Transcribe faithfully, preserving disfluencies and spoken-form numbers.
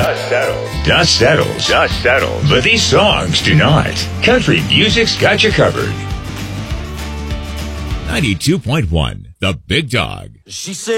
Dust settles. Dust settles. Dust settles. But these songs do not. Country music's got you covered. ninety-two point one, The Big Dog. She said